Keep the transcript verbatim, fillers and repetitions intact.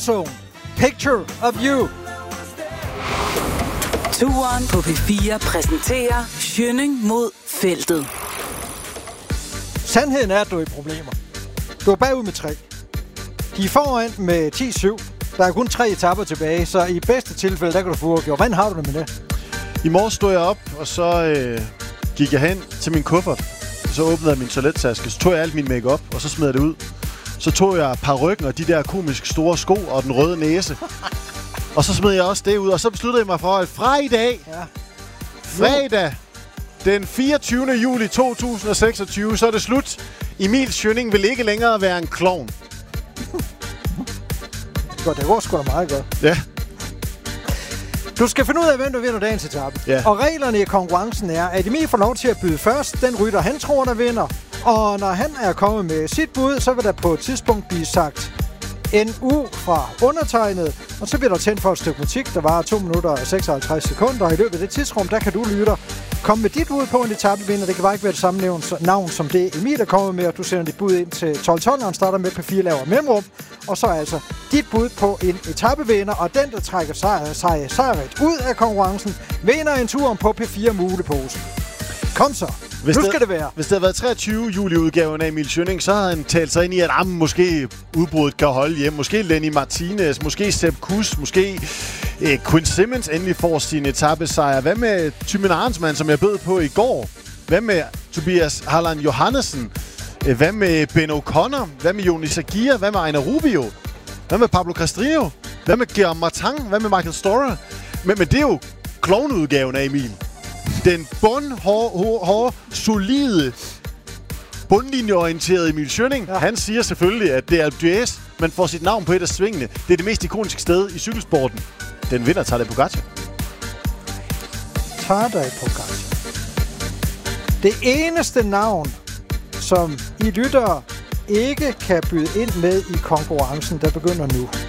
Warzone, Picture of You. Turen på P fire præsenterer Schønning mod feltet. Sandheden er, at du er i problemer. Du er bagud med tre. De er foran med ti syv. Der er kun tre etaper tilbage, så i bedste tilfælde, der kan du få uafgjort. Hvordan har du det med det? I morges stod jeg op, og så øh, gik jeg hen til min kuffert. Så åbnede jeg min toilettaske, så tog jeg alt min makeup og så smed jeg det ud. Så tog jeg parykken og de der komisk store sko og den røde næse. Og så smed jeg også det ud, og så besluttede jeg mig for, at fra i dag, ja. fredag, den fireogtyvende juli to tusind og seksogtyve, så er det slut. Emil Schønning vil ikke længere være en klovn. Godt, det går sgu da meget godt. Ja. Du skal finde ud af, hvem der vinder dagens etape. Ja. Og reglerne i konkurrencen er, at Emil får lov til at byde først. Den rytter, han tror, der vinder. Og når han er kommet med sit bud, så vil der på et tidspunkt blive sagt N U fra undertegnet. Og så bliver der tændt for et stykke musik, der varer to minutter og seksoghalvtreds sekunder. Og i løbet af det tidsrum, der kan du, lytter, komme med dit bud på en etapevinder. Det kan bare ikke være det samme navn som det Emil er kommet med. Og du sender dit bud ind til tolv tolv, og han starter med P fire laver mellemrum. Og så altså dit bud på en etapevinder. Og den, der trækker sig, sig sejret ud af konkurrencen, vinder en tur på P fire mulepose. Kom så. Hvis nu det, skal det være. Hvis det havde været treogtyvende juli-udgaven af Emil Schønning, så havde han talt sig ind i, at ah, måske udbruddet kan holde hjem. Måske Lenny Martinez, måske Sepp Kuss, måske eh, Quinn Simmons endelig får sin etapesejr. Hvad med Thymen Arnsmann, som jeg bød på i går? Hvad med Tobias Harlan Johannesen? Hvad med Ben O'Connor? Hvad med Jonas Aguirre? Hvad med Ejner Rubio? Hvad med Pablo Castrillo? Hvad med Guillaume Martin? Hvad med Michael Storer? Men, men det er jo klovneudgaven af Emil. Den bundhårde, hårde, solide, bundlinjeorienterede Emil Schønning, ja. Han siger selvfølgelig, at det er Alpe d'Huez, man får sit navn på et af svingene. Det er det mest ikoniske sted i cykelsporten. Den vinder Tadej Pogacar. Tadej Pogacar. Det eneste navn, som I lyttere ikke kan byde ind med i konkurrencen, der begynder nu.